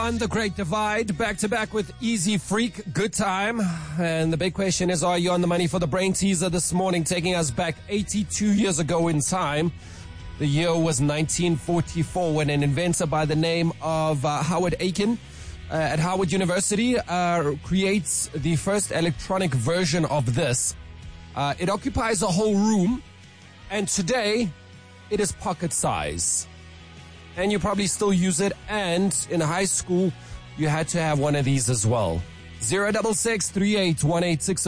on The Great Divide, back to back with Easy Freak, Good Time. And the big question is, are you on the money for the brain teaser this morning, taking us back 82 years ago in time? The year was 1944 when an inventor by the name of Howard Aiken at Howard University creates the first electronic version of this. It occupies a whole room, and today it is pocket size. And you probably still use it, and in high school you had to have one of these as well. 066 38 1860